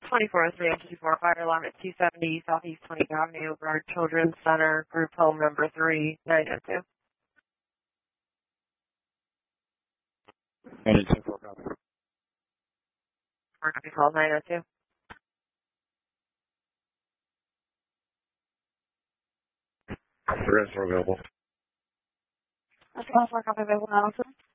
2403-54, fire alarm at 270 Southeast 20th Avenue, Bernard Children's Center, group home number 3902. 902, 4 copy. 4 copy, call 902. The rest are available. That's 4 copy available now, sir.